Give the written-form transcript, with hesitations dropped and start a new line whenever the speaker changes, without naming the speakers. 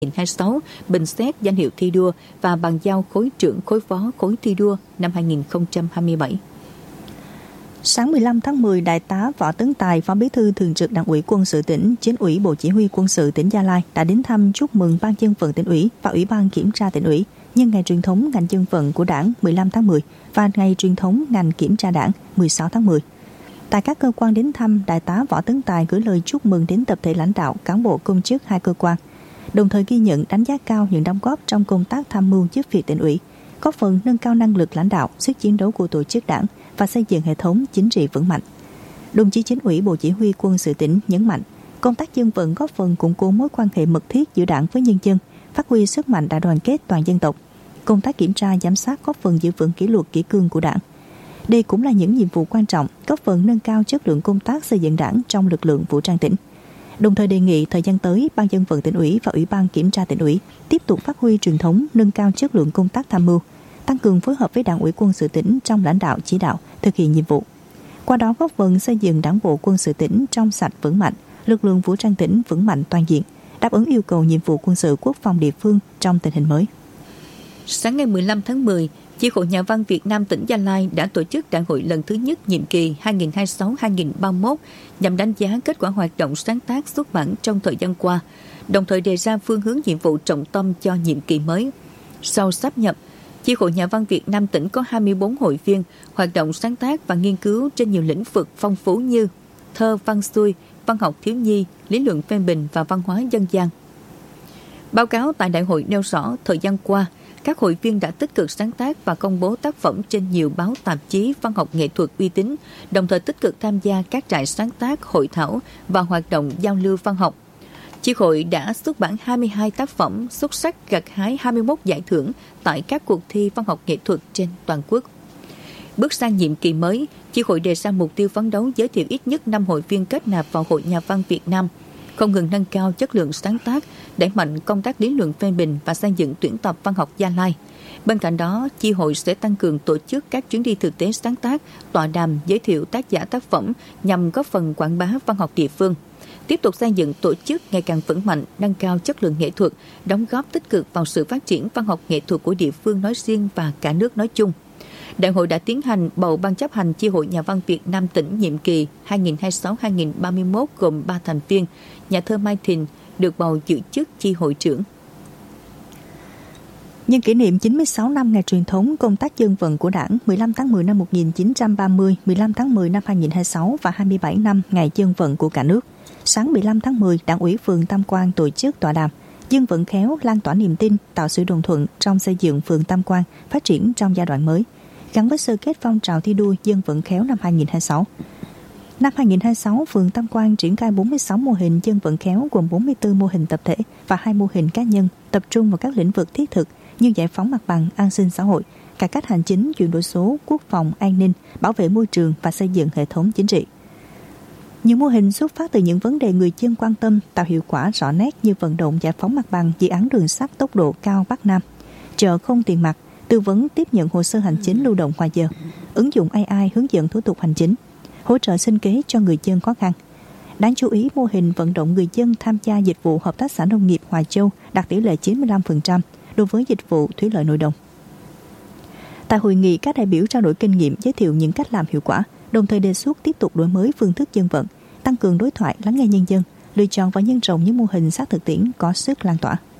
2026, bình xét danh hiệu thi đua và bàn giao khối trưởng khối phó khối thi đua năm 2027.
Sáng 15 tháng 10, Đại tá Võ Tấn Tài, Phó Bí thư Thường trực Đảng ủy Quân sự tỉnh, Chính ủy Bộ Chỉ huy Quân sự tỉnh Gia Lai đã đến thăm chúc mừng Ban Dân vận tỉnh ủy và Ủy ban Kiểm tra tỉnh ủy nhân ngày truyền thống ngành dân vận của Đảng 15 tháng 10 và ngày truyền thống ngành kiểm tra Đảng 16 tháng 10. Tại các cơ quan đến thăm, Đại tá Võ Tấn Tài gửi lời chúc mừng đến tập thể lãnh đạo, cán bộ công chức hai cơ quan, đồng thời ghi nhận đánh giá cao những đóng góp trong công tác tham mưu giúp việc tỉnh ủy, góp phần nâng cao năng lực lãnh đạo, sức chiến đấu của tổ chức Đảng và xây dựng hệ thống chính trị vững mạnh. Đồng chí Chính ủy Bộ Chỉ huy Quân sự tỉnh nhấn mạnh, công tác dân vận góp phần củng cố mối quan hệ mật thiết giữa Đảng với nhân dân, phát huy sức mạnh đại đoàn kết toàn dân tộc. Công tác kiểm tra giám sát góp phần giữ vững kỷ luật kỷ cương của Đảng. Đây cũng là những nhiệm vụ quan trọng, góp phần nâng cao chất lượng công tác xây dựng Đảng trong lực lượng vũ trang tỉnh. Đồng thời đề nghị thời gian tới, Ban Dân vận tỉnh ủy và Ủy ban Kiểm tra tỉnh ủy tiếp tục phát huy truyền thống, nâng cao chất lượng công tác tham mưu, tăng cường phối hợp với Đảng ủy Quân sự tỉnh trong lãnh đạo chỉ đạo, thực hiện nhiệm vụ. Qua đó góp phần xây dựng Đảng bộ Quân sự tỉnh trong sạch vững mạnh, lực lượng vũ trang tỉnh vững mạnh toàn diện, đáp ứng yêu cầu nhiệm vụ quân sự quốc phòng địa phương trong tình hình mới.
Sáng ngày 15 tháng 10, Chi hội Nhà văn Việt Nam tỉnh Gia Lai đã tổ chức đại hội lần thứ nhất nhiệm kỳ 2026-2031 nhằm đánh giá kết quả hoạt động sáng tác xuất bản trong thời gian qua, đồng thời đề ra phương hướng nhiệm vụ trọng tâm cho nhiệm kỳ mới. Sau sáp nhập, Chi hội Nhà văn Việt Nam tỉnh có 24 hội viên hoạt động sáng tác và nghiên cứu trên nhiều lĩnh vực phong phú như thơ, văn xuôi, văn học thiếu nhi, lý luận phê bình và văn hóa dân gian. Báo cáo tại đại hội nêu rõ thời gian qua, các hội viên đã tích cực sáng tác và công bố tác phẩm trên nhiều báo tạp chí văn học nghệ thuật uy tín, đồng thời tích cực tham gia các trại sáng tác, hội thảo và hoạt động giao lưu văn học. Chi hội đã xuất bản 22 tác phẩm xuất sắc, gặt hái 21 giải thưởng tại các cuộc thi văn học nghệ thuật trên toàn quốc. Bước sang nhiệm kỳ mới, Chi hội đề ra mục tiêu phấn đấu giới thiệu ít nhất 5 hội viên kết nạp vào Hội Nhà văn Việt Nam, không ngừng nâng cao chất lượng sáng tác, đẩy mạnh công tác lý luận phê bình và xây dựng tuyển tập văn học Gia Lai. Bên cạnh đó, Chi hội sẽ tăng cường tổ chức các chuyến đi thực tế sáng tác, tọa đàm giới thiệu tác giả tác phẩm nhằm góp phần quảng bá văn học địa phương. Tiếp tục xây dựng tổ chức ngày càng vững mạnh, nâng cao chất lượng nghệ thuật, đóng góp tích cực vào sự phát triển văn học nghệ thuật của địa phương nói riêng và cả nước nói chung. Đại hội đã tiến hành bầu ban chấp hành Chi hội Nhà văn Việt Nam tỉnh nhiệm kỳ 2026-2031 gồm 3 thành viên. Nhà thơ Mai Thìn được bầu giữ chức chi hội trưởng.
Nhân kỷ niệm 96 năm ngày truyền thống công tác dân vận của Đảng 15 tháng 10 năm 1930, 15 tháng 10 năm 2026 và 27 năm ngày dân vận của cả nước, sáng 15 tháng 10, Đảng ủy phường Tam Quan tổ chức tọa đàm dân vận khéo lan tỏa niềm tin, tạo sự đồng thuận trong xây dựng phường Tam Quan phát triển trong giai đoạn mới, gắn với sơ kết phong trào thi đua dân vận khéo năm 2026. Năm 2026, phường Tam Quan triển khai 46 mô hình dân vận khéo gồm 44 mô hình tập thể và 2 mô hình cá nhân, tập trung vào các lĩnh vực thiết thực như giải phóng mặt bằng, an sinh xã hội, cải cách hành chính, chuyển đổi số, quốc phòng, an ninh, bảo vệ môi trường và xây dựng hệ thống chính trị. Nhiều mô hình xuất phát từ những vấn đề người dân quan tâm, tạo hiệu quả rõ nét như vận động giải phóng mặt bằng dự án đường sắt tốc độ cao Bắc Nam, chợ không tiền mặt, tư vấn tiếp nhận hồ sơ hành chính lưu động ngoài giờ, ứng dụng AI hướng dẫn thủ tục hành chính, hỗ trợ sinh kế cho người dân khó khăn. Đáng chú ý, mô hình vận động người dân tham gia dịch vụ Hợp tác xã nông nghiệp Hoài Châu đạt tỷ lệ 95% đối với dịch vụ thủy lợi nội đồng. Tại hội nghị, các đại biểu trao đổi kinh nghiệm, giới thiệu những cách làm hiệu quả, đồng thời đề xuất tiếp tục đổi mới phương thức dân vận, tăng cường đối thoại, lắng nghe nhân dân, lựa chọn và nhân rộng những mô hình sát thực tiễn có sức lan tỏa.